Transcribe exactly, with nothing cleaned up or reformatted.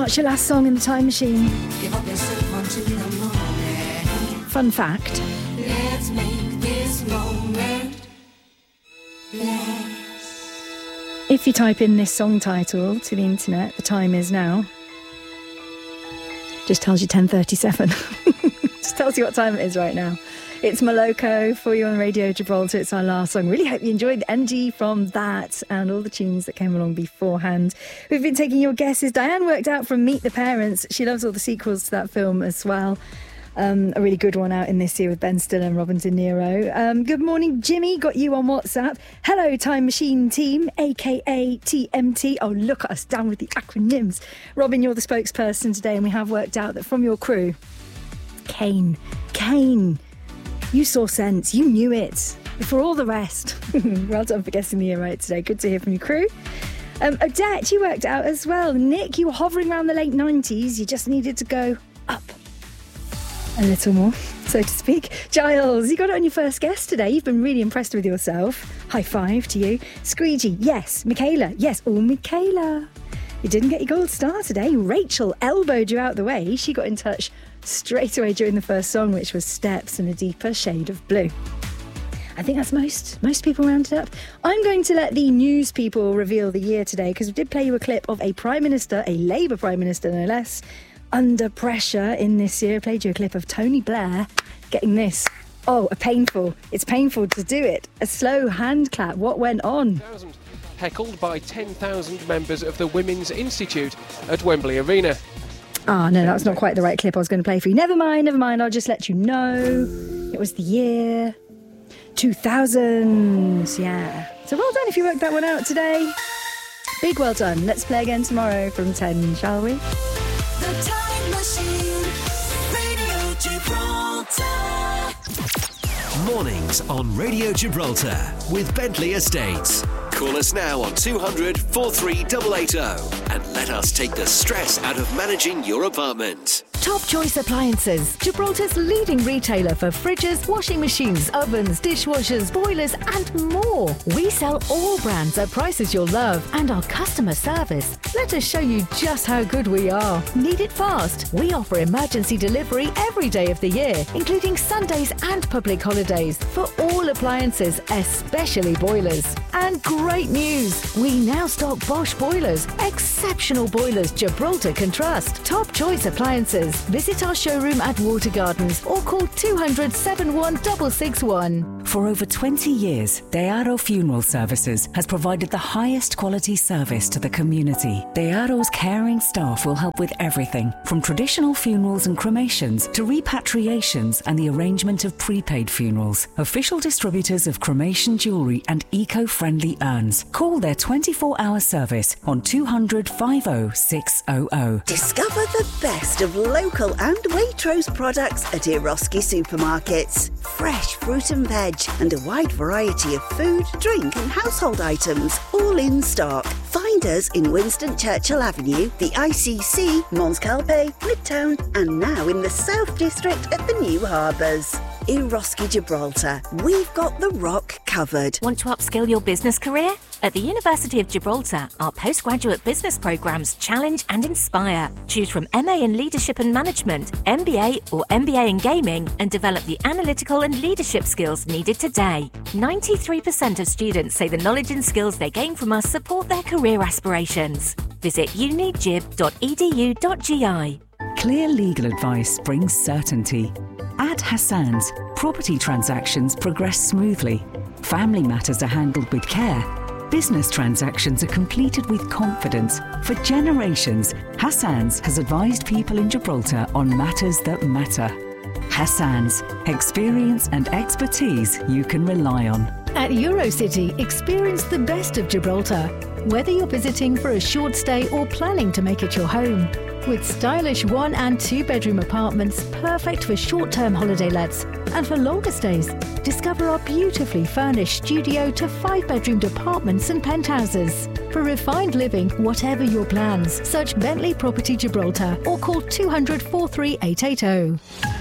What's your last song in the time machine? Give up yourself until the morning. Fun fact. Let's make this moment last. If you type in this song title to the internet, the time is now. Just tells you ten thirty-seven. Just tells you what time it is right now. It's Moloko for you on Radio Gibraltar. It's our last song. Really hope you enjoyed the energy from that and all the tunes that came along beforehand. We've been taking your guesses. Diane worked out from Meet the Parents. She loves all the sequels to that film as well. Um, a really good one out in this year with Ben Stiller and Robin De Niro. Um, good morning, Jimmy. Got you on WhatsApp. Hello, Time Machine Team, a k a. T M T. Oh, look at us, down with the acronyms. Robin, you're the spokesperson today, and we have worked out that from your crew, Kane, Kane, you saw sense. You knew it before all the rest. Well done for guessing the year right today. Good to hear from your crew. Um, Odette, you worked out as well. Nick, you were hovering around the late nineties. You just needed to go up a little more, so to speak. Giles, you got it on your first guess today. You've been really impressed with yourself. High five to you. Squeegee, yes. Michaela, yes. Oh, Michaela. You didn't get your gold star today. Rachel elbowed you out the way. She got in touch straight away during the first song, which was Steps in a Deeper Shade of Blue. I think that's most most people rounded up. I'm going to let the news people reveal the year today, because we did play you a clip of a Prime Minister, a Labour Prime Minister no less, under pressure in this year. I played you a clip of Tony Blair getting this. Oh, a painful. It's painful to do it. A slow hand clap. What went on? Heckled by ten thousand members of the Women's Institute at Wembley Arena. Ah, oh, no, that's not quite the right clip I was going to play for you. Never mind, never mind. I'll just let you know. It was the year two thousand. Yeah. So well done if you worked that one out today. Big well done. Let's play again tomorrow from ten, shall we? The Time Machine, Radio Gibraltar. Mornings on Radio Gibraltar with Bentley Estates. Call us now on two hundred, forty-three, eight eight zero and let us take the stress out of managing your apartment. Top Choice Appliances, Gibraltar's leading retailer for fridges, washing machines, ovens, dishwashers, boilers and more. We sell all brands at prices you'll love, and our customer service, let us show you just how good we are. Need it fast? We offer emergency delivery every day of the year, including Sundays and public holidays, for all appliances, especially boilers. And great news! We now stock Bosch boilers, exceptional boilers Gibraltar can trust. Top Choice Appliances. Visit our showroom at Water Gardens or call two hundred, seventy-one, six six one. For over twenty years, Dearo Funeral Services has provided the highest quality service to the community. Dearo's caring staff will help with everything from traditional funerals and cremations to repatriations and the arrangement of prepaid funerals. Official distributors of cremation jewellery and eco-friendly urns. Call their twenty-four hour service on two hundred, fifty, six hundred. Discover the best of local and Waitrose products at Eroski supermarkets. Fresh fruit and veg and a wide variety of food, drink and household items, all in stock. Find us in Winston Churchill Avenue, the I C C, Mons Calpe, Midtown and now in the South District at the New Harbours. Eroski Gibraltar, we've got the rock covered. Want to upskill your business career? At the University of Gibraltar, our postgraduate business programmes challenge and inspire. Choose from M A in Leadership and Management, M B A or M B A in Gaming and develop the analytical and leadership skills needed today. ninety-three percent of students say the knowledge and skills they gain from us support their career aspirations. Visit uni gib dot e d u dot g i. Clear legal advice brings certainty. At Hassan's, property transactions progress smoothly. Family matters are handled with care. Business transactions are completed with confidence. For generations, Hassan's has advised people in Gibraltar on matters that matter. Hassan's, experience and expertise you can rely on. At Eurocity, experience the best of Gibraltar, whether you're visiting for a short stay or planning to make it your home. With stylish one and two bedroom apartments perfect for short-term holiday lets and for longer stays, discover our beautifully furnished studio to five bedroomed apartments and penthouses. For refined living, whatever your plans, search Bentley Property Gibraltar or call two hundred, forty-three, eight eight zero.